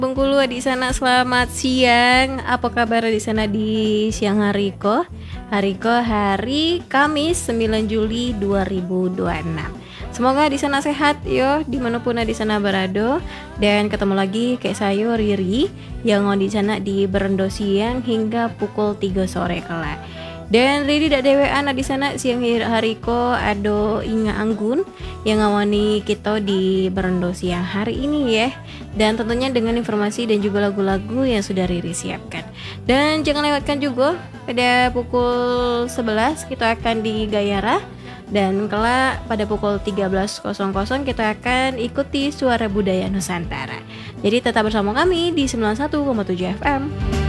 Bengkulu di sana selamat siang. Apa kabar di sana di siang hari ko? Hari Kamis 9 Juli 2026. Semoga di sana sehat yo dimanapun di sana berada, dan ketemu lagi kayak saya Riri yang di sana di Berendo siang hingga pukul 3 sore kelak. Dan Riri dak dewean di sana siang hari ko ado Inga Anggun yang ngawani kita di Berendo siang hari ini ya. Dan tentunya dengan informasi dan juga lagu-lagu yang sudah Riri siapkan. Dan jangan lewatkan juga pada pukul 11 kita akan di Gayara. Dan kelak pada pukul 13.00 kita akan ikuti Suara Budaya Nusantara. Jadi tetap bersama kami di 91,7 FM.